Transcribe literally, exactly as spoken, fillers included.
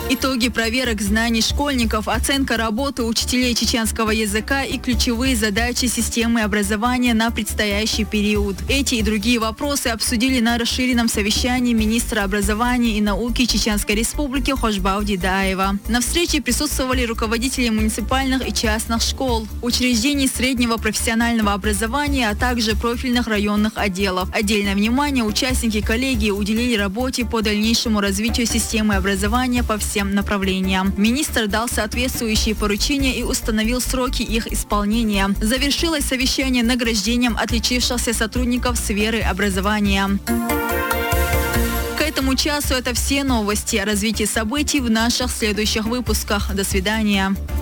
Итоги проверок знаний школьников, оценка работы учителей чеченского языка и ключевые задачи системы образования на предстоящий период. Эти и другие вопросы обсудили на расширенном совещании министра образования и науки Чеченской Республики Хошбау Дидаева. На встрече присутствовали руководители муниципальных и частных школ, учреждений среднего профессионального образования, а также профильных районных отделов. Отдельное внимание участники коллегии уделили работе по дальнейшему развитию системы образования по всем направлениям. Министр дал соответствующие поручения и установил сроки их исполнения. Завершилось совещание награждением отличившихся сотрудников сферы образования. К этому часу это все новости. О развитии событий в наших следующих выпусках. До свидания.